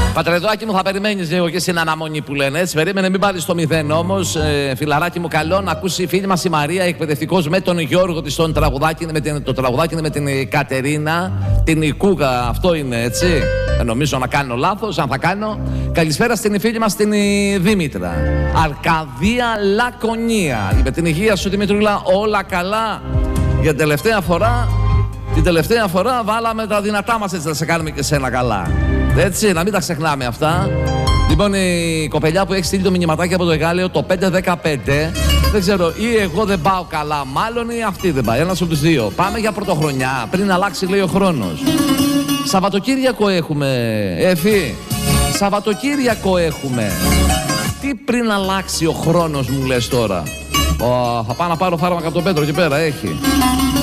Πατρεδάκι μου, θα περιμένεις λίγο και στην αναμονή που λένε. Έτσι, περίμενε, μην πάρεις το 0 όμως. Φιλαράκι μου, καλό να ακούσει η φίλη μας η Μαρία, εκπαιδευτικός με τον Γιώργο της. Το τραγουδάκι είναι με την Κατερίνα, την Ικούγα. Αυτό είναι, έτσι. Νομίζω να κάνω λάθος, αν θα κάνω. Καλησπέρα στην φίλη μας την Δήμητρα. Αρκαδία Λακωνία. Με την υγεία σου, Δημητρούλα, όλα καλά. Για την τελευταία φορά βάλαμε τα δυνατά μας, έτσι να σε κάνουμε και σένα καλά. Έτσι, να μην τα ξεχνάμε αυτά. Λοιπόν, η κοπελιά που έχει στείλει το μηνυματάκι από το Εγάλεο, το 515, δεν ξέρω, ή εγώ δεν πάω καλά, μάλλον ή αυτή δεν πάει. Ένας από τους δύο. Πάμε για πρωτοχρονιά, πριν αλλάξει, λέει, ο χρόνος. Σαββατοκύριακο έχουμε, Εφή. Σαββατοκύριακο έχουμε. Τι πριν αλλάξει ο χρόνος μου λες τώρα? Θα πάω να πάρω φάρμακα από τον Πέτρο εκεί πέρα, έχει.